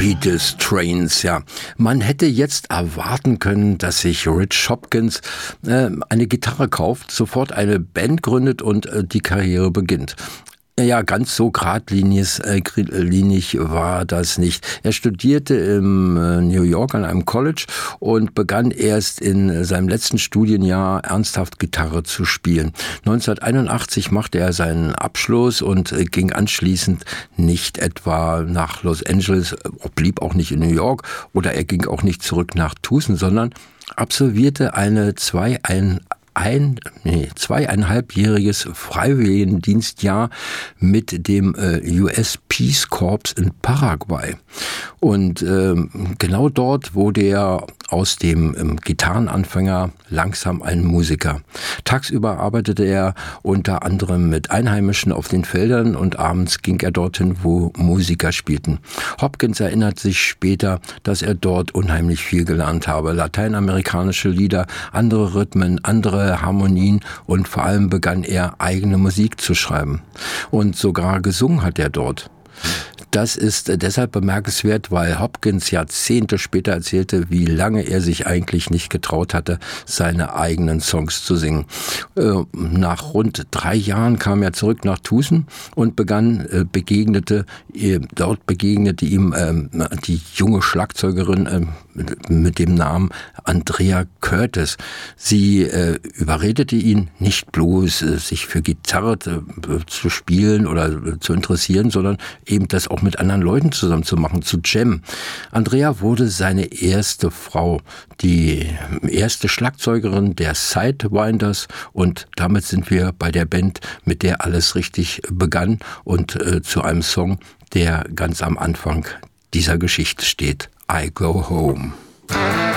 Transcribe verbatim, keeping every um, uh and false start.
Sweetest Trains, ja. Man hätte jetzt erwarten können, dass sich Rich Hopkins äh, eine Gitarre kauft, sofort eine Band gründet und äh, die Karriere beginnt. Ja, ganz so geradlinig äh, linig war das nicht. Er studierte in äh, New York an einem College und begann erst in seinem letzten Studienjahr ernsthaft Gitarre zu spielen. neunzehnhunderteinundachtzig machte er seinen Abschluss und äh, ging anschließend nicht etwa nach Los Angeles, äh, blieb auch nicht in New York oder er ging auch nicht zurück nach Tucson, sondern absolvierte eine zwei, ein ein, nee, zweieinhalbjähriges Freiwilligendienstjahr mit dem äh, U S Peace Corps in Paraguay. Und ähm, genau dort wurde er aus dem ähm, Gitarrenanfänger langsam ein Musiker. Tagsüber arbeitete er unter anderem mit Einheimischen auf den Feldern und abends ging er dorthin, wo Musiker spielten. Hopkins erinnert sich später, dass er dort unheimlich viel gelernt habe. Lateinamerikanische Lieder, andere Rhythmen, andere Harmonien und vor allem begann er eigene Musik zu schreiben. Und sogar gesungen hat er dort. Das ist deshalb bemerkenswert, weil Hopkins Jahrzehnte später erzählte, wie lange er sich eigentlich nicht getraut hatte, seine eigenen Songs zu singen. Nach rund drei Jahren kam er zurück nach Tucson und begann, begegnete, dort begegnete ihm die junge Schlagzeugerin mit dem Namen Andrea Curtis. Sie überredete ihn nicht bloß, sich für Gitarre zu spielen oder zu interessieren, sondern eben das auch mit anderen Leuten zusammen zu machen, zu jammen. Andrea wurde seine erste Frau, die erste Schlagzeugerin der Sidewinders und damit sind wir bei der Band, mit der alles richtig begann und äh, zu einem Song, der ganz am Anfang dieser Geschichte steht, I Go Home.